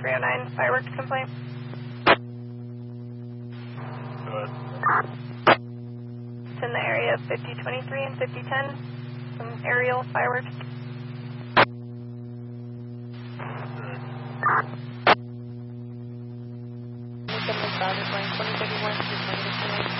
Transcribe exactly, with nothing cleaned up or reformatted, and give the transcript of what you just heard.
three oh nine fireworks complaint. Go ahead. It's in the area of fifty twenty-three and fifty ten. Some aerial fireworks. Correct. twenty thirty-one.